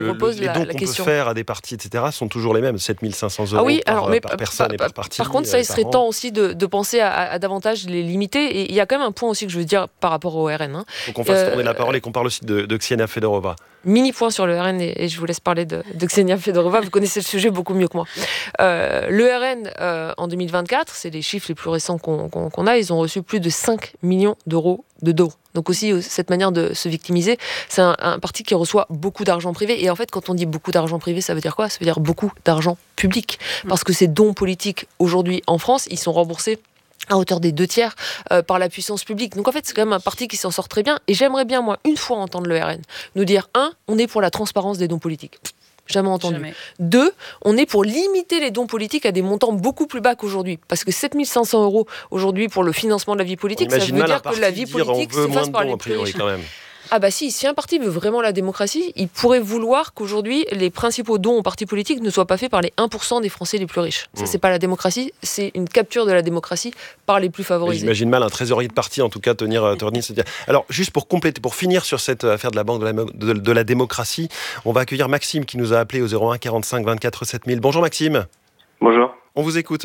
repose les la dons qu'on question. peut faire à des partis, etc., sont toujours les mêmes, 7 500 € Ah oui, par personne et par parti. Par contre, ça, il serait temps aussi de penser à davantage les limiter. Et il y a quand même un point aussi que je veux dire par rapport au RN. Il faut qu'on fasse tourner la parole et qu'on parle aussi de Ksenia Fedorova. Mini point sur le RN et je vous laisse parler de Ksenia Fedorova. Vous connaissez le sujet beaucoup mieux que moi. Le RN, en 2024, c'est les chiffres les plus récents qu'on a, ils ont reçu plus de 5 millions d'euros de dons. Donc aussi, cette manière de se victimiser, c'est un parti qui reçoit beaucoup d'argent privé. Et en fait, quand on dit beaucoup d'argent privé, ça veut dire quoi ? Ça veut dire beaucoup d'argent public. Parce que ces dons politiques, aujourd'hui, en France, ils sont remboursés à hauteur des 2/3 par la puissance publique. Donc en fait, c'est quand même un parti qui s'en sort très bien. Et j'aimerais bien, moi, une fois entendre le RN nous dire, 1, on est pour la transparence des dons politiques. Jamais entendu. Jamais. 2, on est pour limiter les dons politiques à des montants beaucoup plus bas qu'aujourd'hui. Parce que 7 500 € aujourd'hui pour le financement de la vie politique, ça veut dire que la vie politique s'efface par les plus riches. Quand même. Ah bah si un parti veut vraiment la démocratie, il pourrait vouloir qu'aujourd'hui, les principaux dons aux partis politiques ne soient pas faits par les 1% des Français les plus riches. Ça, c'est pas la démocratie, c'est une capture de la démocratie par les plus favorisés. J'imagine mal un trésorier de parti, en tout cas, tenir cette... Alors, juste pour compléter, pour finir sur cette affaire de la Banque de la démocratie, on va accueillir Maxime qui nous a appelé au 01 45 24 7000. Bonjour Maxime. Bonjour. On vous écoute.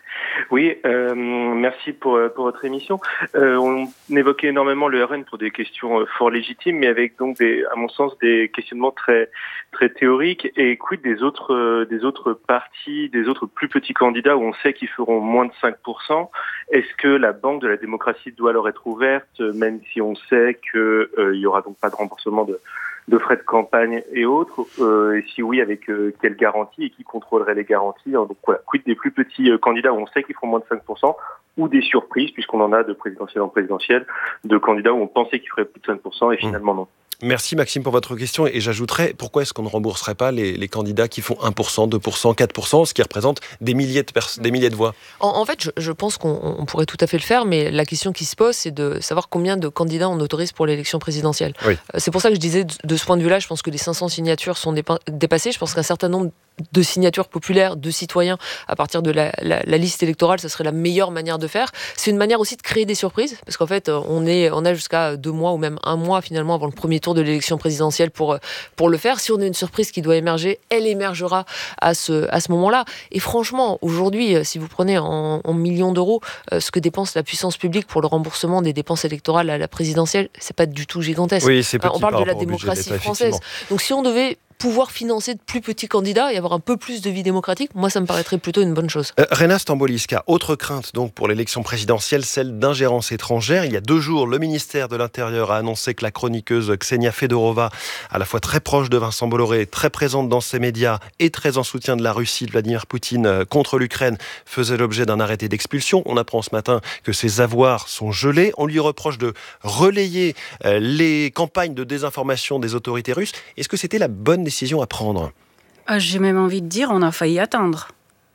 Oui, merci pour votre émission. On évoquait énormément le RN pour des questions fort légitimes, mais avec donc à mon sens, des questionnements très très théoriques. Et quid des autres partis, des autres plus petits candidats où on sait qu'ils feront moins de 5%. Est-ce que la Banque de la démocratie doit leur être ouverte, même si on sait que il y aura donc pas de remboursement de frais de campagne et autres, et si oui, avec quelles garanties et qui contrôlerait les garanties. Donc voilà, quid des plus petits candidats où on sait qu'ils feront moins de 5%, ou des surprises, puisqu'on en a de présidentielle en présidentielle, de candidats où on pensait qu'ils feraient plus de 5% et finalement non. Merci Maxime pour votre question, et j'ajouterais, pourquoi est-ce qu'on ne rembourserait pas les candidats qui font 1%, 2%, 4%, ce qui représente des milliers de voix? En fait, je pense qu'on pourrait tout à fait le faire, mais la question qui se pose, c'est de savoir combien de candidats on autorise pour l'élection présidentielle. Oui. C'est pour ça que je disais, de ce point de vue-là, je pense que les 500 signatures sont dépassées. Je pense qu'un certain nombre de signatures populaires, de citoyens, à partir de la liste électorale, ça serait la meilleure manière de faire. C'est une manière aussi de créer des surprises, parce qu'en fait, on a jusqu'à 2 mois ou même 1 mois finalement avant le premier tour de l'élection présidentielle pour le faire. Si on a une surprise qui doit émerger, elle émergera à ce moment-là. Et franchement, aujourd'hui, si vous prenez en millions d'euros ce que dépense la puissance publique pour le remboursement des dépenses électorales à la présidentielle, c'est pas du tout gigantesque. Oui, c'est petit. On parle de la démocratie française. Donc si on devait pouvoir financer de plus petits candidats et avoir un peu plus de vie démocratique, moi ça me paraîtrait plutôt une bonne chose. Rena Stamboliska, autre crainte donc pour l'élection présidentielle, celle d'ingérence étrangère. Il y a 2 jours, le ministère de l'Intérieur a annoncé que la chroniqueuse Ksenia Fedorova, à la fois très proche de Vincent Bolloré, très présente dans ses médias et très en soutien de la Russie, de Vladimir Poutine contre l'Ukraine, faisait l'objet d'un arrêté d'expulsion. On apprend ce matin que ses avoirs sont gelés. On lui reproche de relayer les campagnes de désinformation des autorités russes. Est-ce que c'était la bonne décision à prendre? J'ai même envie de dire, on a failli attendre.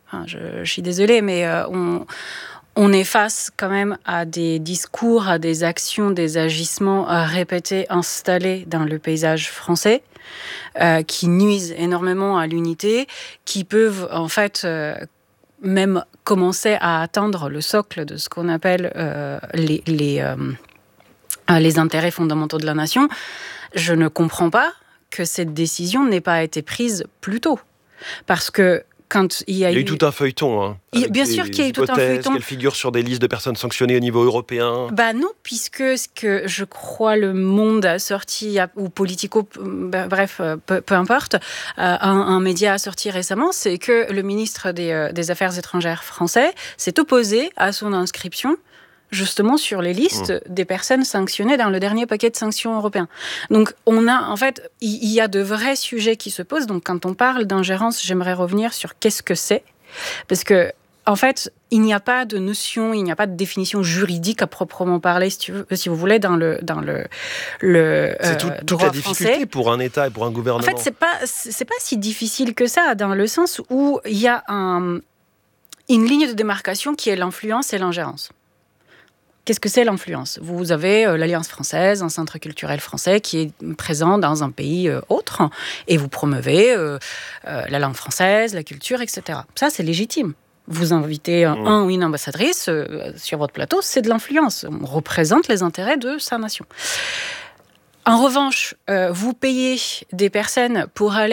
Je suis désolée, mais on est face quand même à des discours, à des actions, des agissements répétés, installés dans le paysage français, qui nuisent énormément à l'unité, qui peuvent en fait même commencer à atteindre le socle de ce qu'on appelle les intérêts fondamentaux de la nation. Je ne comprends pas que cette décision n'ait pas été prise plus tôt. Parce que quand il y a eu tout un feuilleton. Bien sûr qu'il y a eu tout un feuilleton. Qu'elle figure sur des listes de personnes sanctionnées au niveau européen. Non, puisque ce que je crois le Monde a sorti, ou Politico, bref, peu importe, un média a sorti récemment, c'est que le ministre des Affaires étrangères français s'est opposé à son inscription justement sur les listes des personnes sanctionnées dans le dernier paquet de sanctions européen. Donc, il y a de vrais sujets qui se posent. Donc, quand on parle d'ingérence, j'aimerais revenir sur qu'est-ce que c'est. Parce que, en fait, il n'y a pas de notion, il n'y a pas de définition juridique à proprement parler, si vous voulez, dans le c'est toute la difficulté français. Pour un État et pour un gouvernement. En fait, c'est pas si difficile que ça, dans le sens où il y a une ligne de démarcation qui est l'influence et l'ingérence. Qu'est-ce que c'est l'influence ? Vous avez l'Alliance française, un centre culturel français qui est présent dans un pays autre, et vous promeuvez la langue française, la culture, etc. Ça, c'est légitime. Vous invitez un ou une ambassadrice sur votre plateau, c'est de l'influence. On représente les intérêts de sa nation. En revanche, vous payez des personnes pour aller